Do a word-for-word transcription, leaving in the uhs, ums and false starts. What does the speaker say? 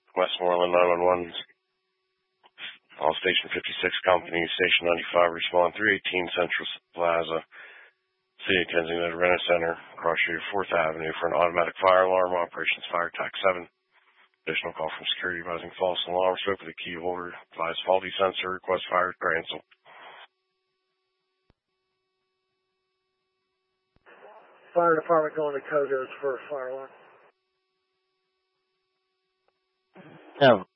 Westmoreland nine one one. All Station fifty-six companies, Station ninety-five, respond three eighteen Central Plaza, City of Kensington, Rena Center, across Street fourth Avenue for an automatic fire alarm. Operations Fire Tac seven. Additional call from security advising false alarm. Spoke with the key holder. Advise faulty sensor. Request fire cancel. Fire department going to Kodos for a fire alarm. Yeah,